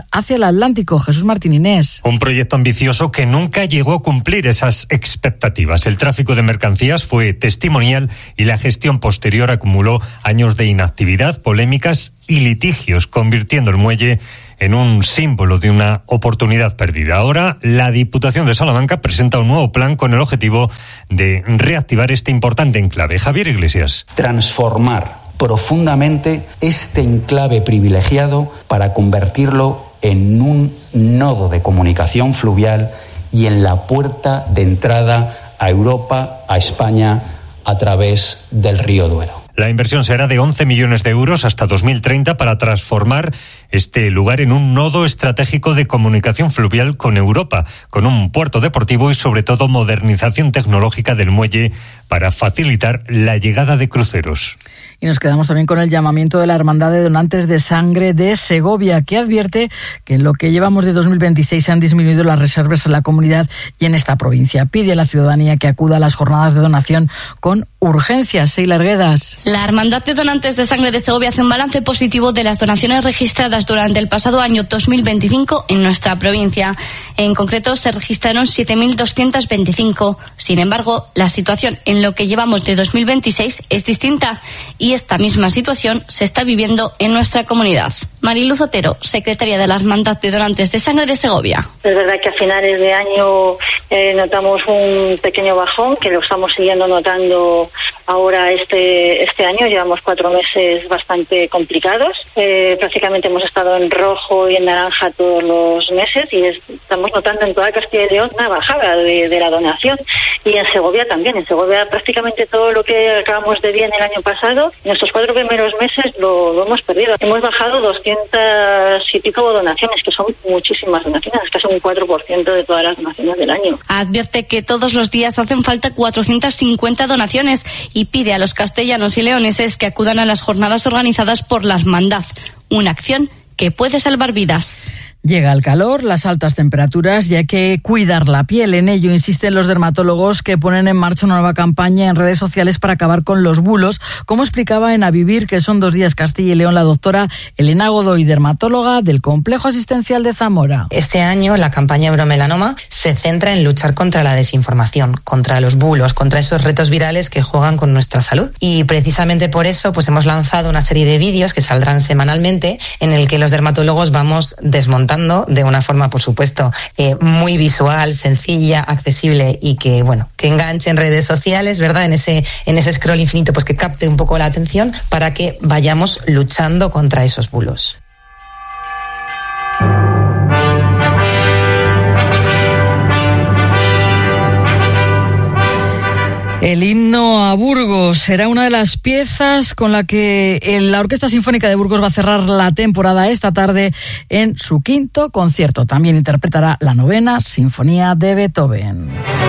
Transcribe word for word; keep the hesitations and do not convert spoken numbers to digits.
hacia el Atlántico. Jesús Martín Inés. Un proyecto ambicioso que nunca llegó a cumplir esas expectativas. El tráfico de mercancías fue testimonial y la gestión posterior acumuló años de inactividad, polémicas y litigios, convirtiendo el muelle en un símbolo de una oportunidad perdida. Ahora, la Diputación de Salamanca presenta un nuevo plan con el objetivo de reactivar este importante enclave. Javier Iglesias. Transformar profundamente este enclave privilegiado para convertirlo en un nodo de comunicación fluvial y en la puerta de entrada a Europa, a España, a través del río Duero. La inversión será de once millones de euros hasta dos mil treinta para transformar este lugar en un nodo estratégico de comunicación fluvial con Europa, con un puerto deportivo y sobre todo modernización tecnológica del muelle para facilitar la llegada de cruceros. Y nos quedamos también con el llamamiento de la Hermandad de Donantes de Sangre de Segovia, que advierte que en lo que llevamos de dos mil veintiséis se han disminuido las reservas en la comunidad y en esta provincia. Pide a la ciudadanía que acuda a las jornadas de donación con urgencia. Seila Arguedas. La Hermandad de Donantes de Sangre de Segovia hace un balance positivo de las donaciones registradas durante el pasado año dos mil veinticinco en nuestra provincia. En concreto, se registraron siete mil doscientos veinticinco. Sin embargo, la situación en lo que llevamos de dos mil veintiséis es distinta y esta misma situación se está viviendo en nuestra comunidad. Mariluz Otero, secretaria de la Hermandad de Donantes de Sangre de Segovia. Es verdad que a finales de año eh, notamos un pequeño bajón, que lo estamos siguiendo notando ahora este este año. Llevamos cuatro meses bastante complicados. Eh, prácticamente hemos estado en rojo y en naranja todos los meses y es, estamos notando en toda Castilla y León una bajada de, de la donación. Y en Segovia también. En Segovia prácticamente todo lo que acabamos de bien el año pasado, en estos cuatro primeros meses lo, lo hemos perdido. Hemos bajado doscientas y pico donaciones, que son muchísimas donaciones, casi un cuatro por ciento de todas las donaciones del año. Advierte que todos los días hacen falta cuatrocientas cincuenta donaciones y pide a los castellanos y leoneses que acudan a las jornadas organizadas por la Hermandad, una acción que puede salvar vidas. Llega el calor, las altas temperaturas y hay que cuidar la piel. En ello insisten los dermatólogos que ponen en marcha una nueva campaña en redes sociales para acabar con los bulos, como explicaba en A Vivir, que son dos días Castilla y León, la doctora Elena Godoy, dermatóloga del Complejo Asistencial de Zamora. Este año la campaña Euromelanoma se centra en luchar contra la desinformación, contra los bulos, contra esos retos virales que juegan con nuestra salud. Y precisamente por eso pues hemos lanzado una serie de vídeos que saldrán semanalmente en el que los dermatólogos vamos desmontando de una forma, por supuesto, eh, muy visual, sencilla, accesible y que, bueno, que enganche en redes sociales, ¿verdad? En ese, en ese scroll infinito, pues que capte un poco la atención para que vayamos luchando contra esos bulos. El himno a Burgos será una de las piezas con la que la Orquesta Sinfónica de Burgos va a cerrar la temporada esta tarde en su quinto concierto. También interpretará la novena Sinfonía de Beethoven.